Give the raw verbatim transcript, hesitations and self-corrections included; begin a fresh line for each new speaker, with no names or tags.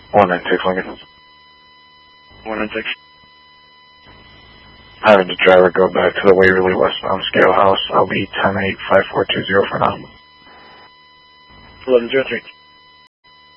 one nine six Lincoln.
one nine six.
Having the driver go back to the Waverly westbound scale house. I'll be ten eight five four two zero for now.
eleven zero three.